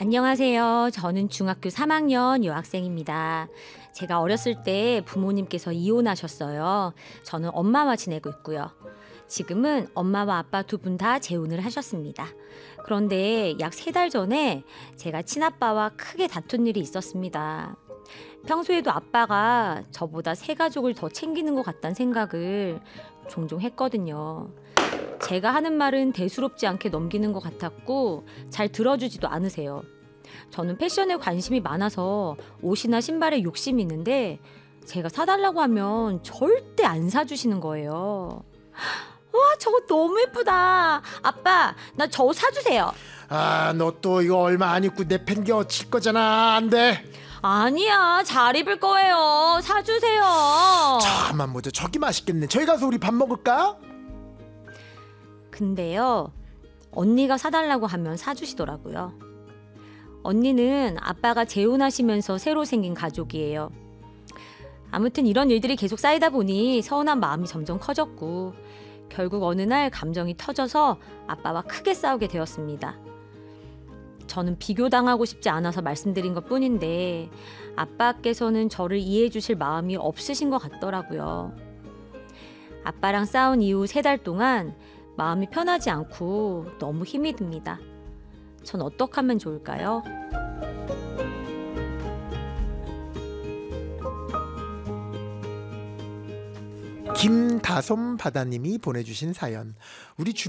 안녕하세요. 저는 중학교 3학년 여학생입니다. 제가 어렸을 때 부모님께서 이혼하셨어요. 저는 엄마와 지내고 있고요. 지금은 엄마와 아빠 두 분 다 재혼을 하셨습니다. 그런데 약 3달 전에 제가 친아빠와 크게 다툰 일이 있었습니다. 평소에도 아빠가 저보다 새 가족을 더 챙기는 것 같다는 생각을 종종 했거든요. 제가 하는 말은 대수롭지 않게 넘기는 것 같았고 잘 들어주지도 않으세요. 저는 패션에 관심이 많아서 옷이나 신발에 욕심이 있는데 제가 사달라고 하면 절대 안 사주시는 거예요. 와, 저거 너무 예쁘다. 아빠, 나 저거 사주세요. 아, 너 또 이거 얼마 안 입고 내 팬겨 칠 거잖아. 안 돼. 아니야, 잘 입을 거예요. 사주세요. 잠깐만 보자. 저기 맛있겠네. 저기 가서 우리 밥 먹을까? 근데요, 언니가 사달라고 하면 사주시더라고요. 언니는 아빠가 재혼하시면서 새로 생긴 가족이에요. 아무튼 이런 일들이 계속 쌓이다 보니 서운한 마음이 점점 커졌고 결국 어느 날 감정이 터져서 아빠와 크게 싸우게 되었습니다. 저는 비교당하고 싶지 않아서 말씀드린 것 뿐인데 아빠께서는 저를 이해해 주실 마음이 없으신 것 같더라고요. 아빠랑 싸운 이후 3달 동안 마음이 편하지 않고 너무 힘이 듭니다. 전 어떻게 하면 좋을까요? 김다솜 바다님이 보내주신 사연. 우리